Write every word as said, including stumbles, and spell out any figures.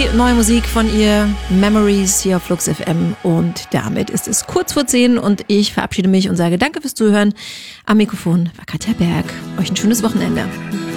Kiki, neue Musik von ihr, Memories hier auf Flux F M und damit ist es kurz vor zehn und ich verabschiede mich und sage danke fürs Zuhören. Am Mikrofon war Katja Berg. Euch ein schönes Wochenende.